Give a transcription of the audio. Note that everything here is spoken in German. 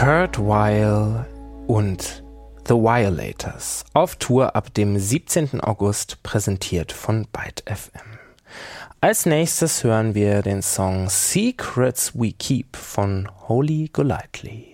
Kurt Weill und The Violators auf Tour ab dem 17. August, präsentiert von Byte FM. Als nächstes hören wir den Song Secrets We Keep von Holy Golightly.